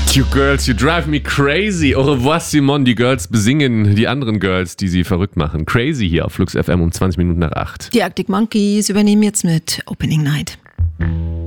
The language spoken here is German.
You girls, you drive me crazy. Au revoir, Simone. Die Girls besingen die anderen Girls, die sie verrückt machen. Crazy hier auf Flux FM um 20 Minuten nach 8. Die Arctic Monkeys übernehmen jetzt mit Opening Night.